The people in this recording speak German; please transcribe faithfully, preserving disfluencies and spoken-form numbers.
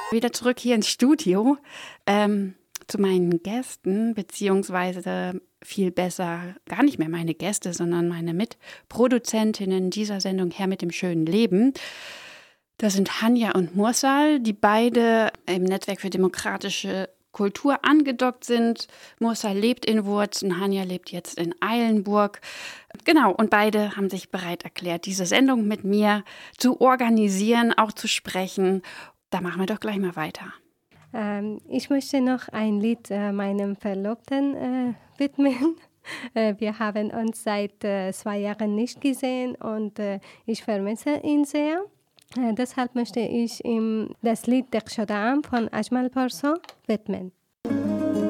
Wieder zurück hier ins Studio ähm, zu meinen Gästen, beziehungsweise viel besser gar nicht mehr meine Gäste, sondern meine Mitproduzentinnen dieser Sendung Her mit dem schönen Leben. Das sind Hanja und Mursal, die beide im Netzwerk für demokratische Kultur angedockt sind. Mursal lebt in Wurz und Hanja lebt jetzt in Eilenburg. Genau, und beide haben sich bereit erklärt, diese Sendung mit mir zu organisieren, auch zu sprechen. Da machen wir doch gleich mal weiter. Ähm, ich möchte noch ein Lied äh, meinem Verlobten äh, widmen. Äh, wir haben uns seit äh, zwei Jahren nicht gesehen und äh, ich vermisse ihn sehr. Äh, deshalb möchte ich ihm das Lied "Dekh Shodam" von Ajmal Parsa widmen.